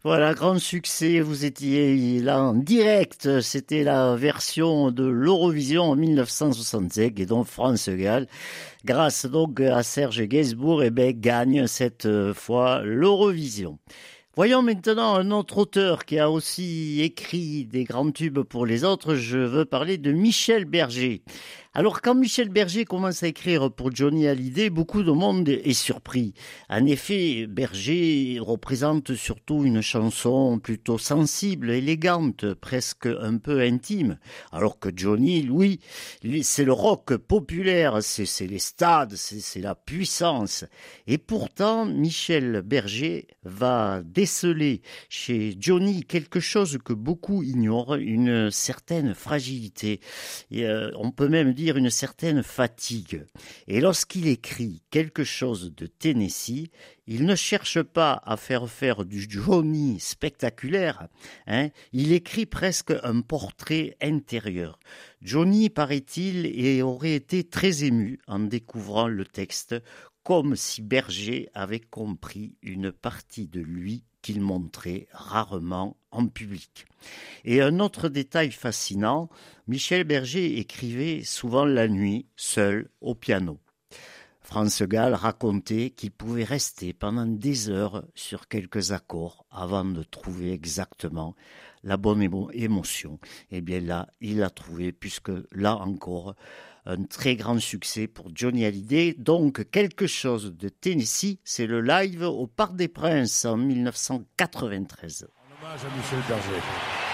Voilà, grand succès, vous étiez là en direct, c'était la version de l'Eurovision en 1965 et donc France Gall, grâce donc à Serge Gainsbourg, gagne cette fois l'Eurovision. Voyons maintenant un autre auteur qui a aussi écrit des grands tubes pour les autres, je veux parler de Michel Berger. Alors quand Michel Berger commence à écrire pour Johnny Hallyday, beaucoup de monde est surpris. En effet, Berger représente surtout une chanson plutôt sensible, élégante, presque un peu intime. Alors que Johnny, lui, c'est le rock populaire, c'est les stades, c'est la puissance. Et pourtant, Michel Berger va déceler chez Johnny quelque chose que beaucoup ignorent, une certaine fragilité. Et, on peut même dire une certaine fatigue. Et lorsqu'il écrit quelque chose de Tennessee, il ne cherche pas à faire du Johnny spectaculaire, il écrit presque un portrait intérieur. Johnny, paraît-il, aurait été très ému en découvrant le texte, comme si Berger avait compris une partie de lui qu'il montrait rarement en public. Et un autre détail fascinant, Michel Berger écrivait souvent la nuit, seul, au piano. France Gall racontait qu'il pouvait rester pendant des heures sur quelques accords avant de trouver exactement la bonne émotion. Et bien là, il l'a trouvé, puisque là encore, un très grand succès pour Johnny Hallyday. Donc, quelque chose de Tennessee, c'est le live au Parc des Princes en 1993. En hommage à Michel Berger.